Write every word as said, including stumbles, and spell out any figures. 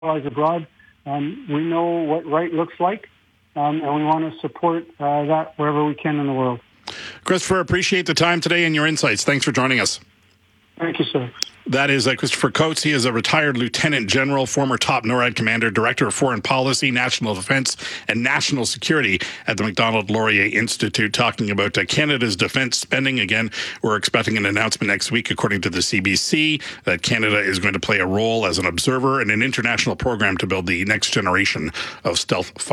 allies abroad. Um, we know what right looks like, um, and we want to support uh, that wherever we can in the world. Christopher, appreciate the time today and your insights. Thanks for joining us. Thank you, sir. That is uh, Christopher Coates. He is a retired lieutenant general, former top NORAD commander, director of foreign policy, national defense, and national security at the Macdonald-Laurier Institute, talking about uh, Canada's defense spending. Again, we're expecting an announcement next week, according to the C B C, that Canada is going to play a role as an observer in an international program to build the next generation of stealth fighters.